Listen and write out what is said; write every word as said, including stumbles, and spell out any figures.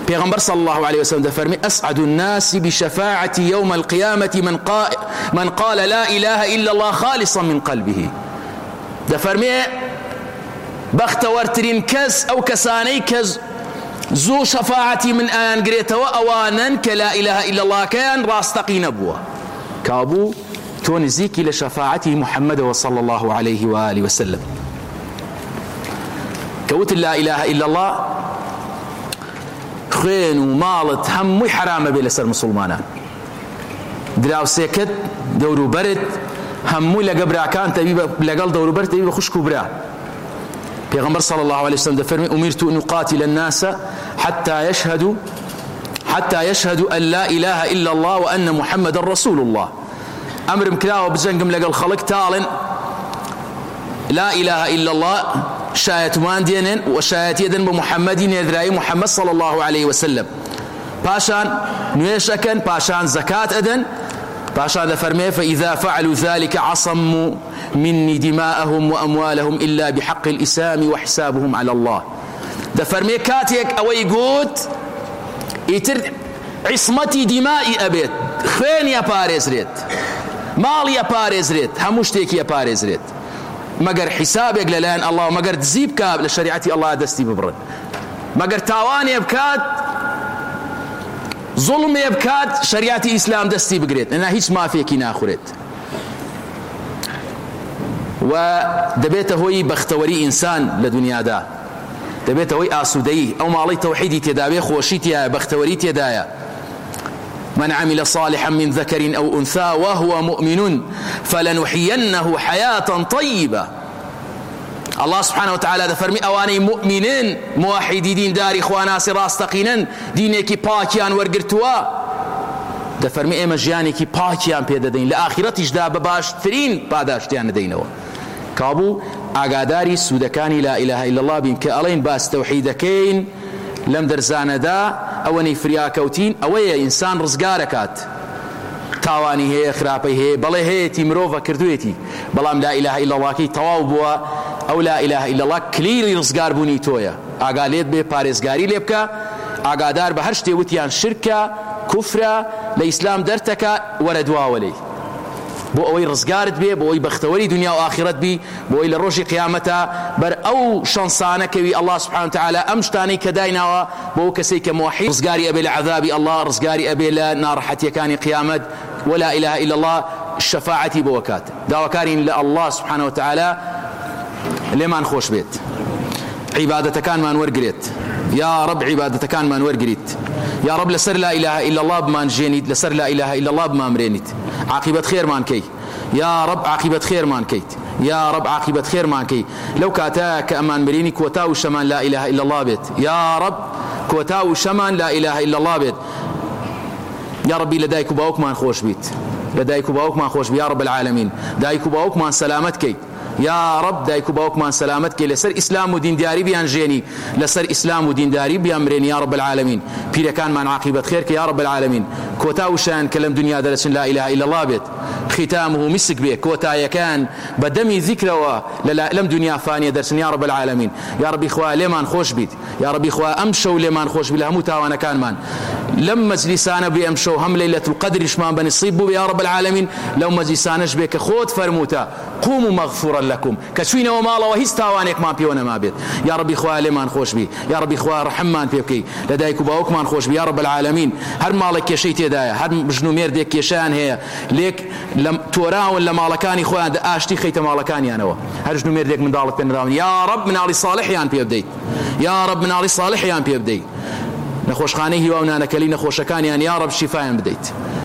پیغمبر صلى الله عليه وسلم فرمي أسعد الناس بشفاعة يوم القيامة من قال, من قال لا إله إلا الله خالصا من قلبه. دفرمي بختورترين كز أو كساني كز زو شفاعتي من آن قريتوا أوانا كلا إله إلا الله كان راستقي نبوة كابو تونزيكي لشفاعته محمد صلى الله عليه وآله وسلم. كوت لا إله إلا الله خوين ومالت هموي حرام بي لسر مسلمانان دراو سيكت دورو برد هموي لقبرا كان تبيب لقل دورو برد تبيب خشكو برا. پیغمبر صلى الله عليه وسلم فرمي أمرت أن أقاتل الناس حتى يشهدوا حتى يشهدوا أن لا إله إلا الله وأن محمد رسول الله. أمر مكلاوة بجنقم لقل خلق تالن لا إله إلا الله شايت مان دينن وشايت يدن بمحمد يدرائي محمد صلى الله عليه وسلم باشان نويشكن باشان زكاة أدن باشان ذا فرمي فإذا فعلوا ذلك عصموا مني دماءهم وأموالهم إلا بحق الإسلام وحسابهم على الله. ذا فرمي كاتيك أوي قوت يتر عصمتي دمائي أبيت خين يا باريز ريت مال يا باريز ريت هموشتيك يا باريز ريت مگر حسابك للان الله مگر تزيب كاب لشريعتي الله دستي ببرد مگر تاوان يبكات ظلم يبكات شريعتي إسلام دستي بقريت أنا هيش ما فيك ناخرت. ودبيته هوي بختوري إنسان لدنيا دا دبيته هوي آسودي أو مالي توحيدي تدابي خوشيتي بختوري تدايا. من عمل صالحا من ذكر أو أنثى وهو مؤمن فلنحيينه حياة طيبة. الله سبحانه وتعالى دفرمي أواني مؤمنين موحدي دين داري خواناس راستقينا دينيكي باكيان ورقرتوا دفرمي إيما جيانيكي باكيان بيدا دين لآخرتش دا بباشترين باداشتيان دينوا. كابو أقاداري سودكاني لا إله إلا الله بين كألين باس توحيدكين لم درزان دا أواني فرياكوتين أويا إنسان رزقاركات تاواني هي خرابي هي بل هي تمروفا كردويتي بلام لا إله إلا الله كي تواوبوا أو لا إله إلا الله كليري رزقار بوني تويا أقاليت بي بارزقاري لبكا أقادار بهرشتي وتيان شركة كفرة لإسلام درتك وردوا ولي بو أوي رزقارت بي بو أوي بختوري دنيا وآخرت بي بو أوي لروشي قيامتا بر أو شانسانك وي الله سبحانه وتعالى أمشتاني كداينا بو كسيك موحيد رزقاري أبي لعذاب الله رزقاري أبي لنار حتى كان قيامت ولا إله إلا الله الشفاعة بوكات داوكارين لله سبحانه وتعالى لمن خوش بيت عبادة كان ما نورقريت يا رب عبادة كان ما نورقريت يا رب لسر لا إله إلا الله بمان جينيت لسر لا إله إلا الله بمان مرينيت عاقبة خير مان كي يا رب عاقبة خير مان كيت يا رب عاقبة خير مان كي لو كاتاك أمان مريني كوتاو شمان لا إله إلا الله بيت يا رب كوتاو شمان لا إله إلا الله بيت يا ربي لدايك باوك مان خوش بيت لدايك باوك مان خوش بي يا رب العالمين دايك باوك مان سلامتك يا رب دايكو باوك مان سلامتك لسر إسلام ودين داري بيان جيني لسر إسلام ودين داري بيامرين يا رب العالمين بيرا كان من عاقبة خيرك يا رب العالمين كوتاو شان كلام دنيا درسن لا إله إلا الله بيت ختامه مسك بيه كوتايا كان بدمي ذكرى لم دنيا فانية درسن يا رب العالمين يا رب إخوة لمان خوش بيت يا رب إخوة أمشوا لمان خوش بي لهم تاوانا كان مان لم مجلسانا بيمشوا هم ليلة القدر شمان بنصيبوا يا رب العالمين لو مجلساناش بيك خود فرموتا قوموا مغفورا لكم كشوينا وما الله وهستاوانك ما بيونا ما بيت يا رب إخوة لمان خوش بي يا رب إخوة رحمان بيبكي لدايك باوك مان خوش بي يا رب العالمين هر مالك يا شيء تدايا هر مجنو ميردك يشان هي ليك لم توراون لما مالكاني خويا اشتي خيت مالكاني انا هر مجنو ميردك من دالك بين يا رب من علي صالح يان بيبدي يا رب من علي صالح يان بيبدي نخوش خانيه وانا نكلي نخوش كان يا رب شفاء بديت